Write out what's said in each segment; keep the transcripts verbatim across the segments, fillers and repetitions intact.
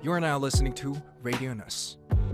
You are now listening to Radio Nus.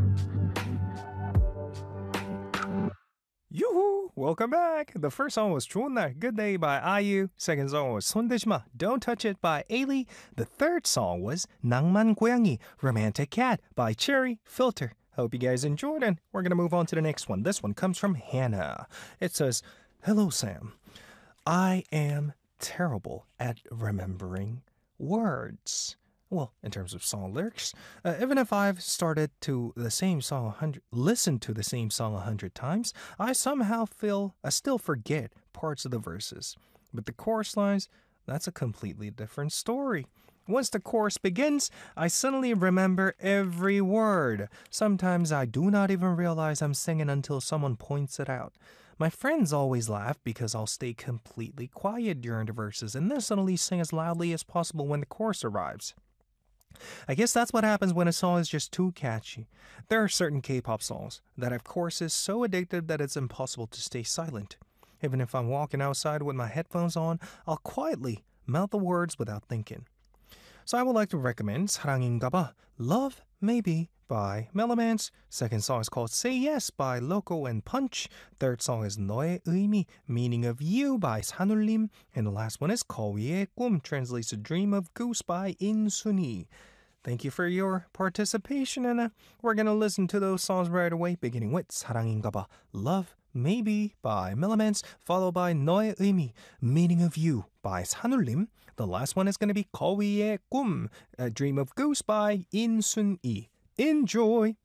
Yoo-hoo! Welcome back! The first song was 좋은 날, Good Day by I U. Second song was 손대지마, Don't Touch It by Ailey. The third song was 낭만 고양이, Romantic Cat by Cherry Filter. Hope you guys enjoyed it. We're going to move on to the next one. This one comes from Hannah. It says, Hello, Sam. I am terrible at remembering words. Well, in terms of song lyrics, uh, even if I've started to the same song a hundred, listened to the same song a hundred times, I somehow feel I still forget parts of the verses. But the chorus lines, that's a completely different story. Once the chorus begins, I suddenly remember every word. Sometimes I do not even realize I'm singing until someone points it out. My friends always laugh because I'll stay completely quiet during the verses and then suddenly sing as loudly as possible when the chorus arrives. I guess that's what happens when a song is just too catchy. There are certain K-pop songs that have choruses so addictive that it's impossible to stay silent. Even if I'm walking outside with my headphones on, I'll quietly mouth the words without thinking. So I would like to recommend 사랑인가봐, Love Maybe by Melomance. Second song is called Say Yes by Loco and Punch. Third song is 너의 의미, Meaning of You by 산울림. And the last one is 거위의 꿈, translates to Dream of Goose by 인순이. Thank you for your participation, and uh, we're going to listen to those songs right away, beginning with 사랑인가봐, Love Maybe by Melomance, followed by 너의 의미, Meaning of You by 산울림. The last one is going to be 거위의 꿈, A Dream of Goose by 인순이. Enjoy!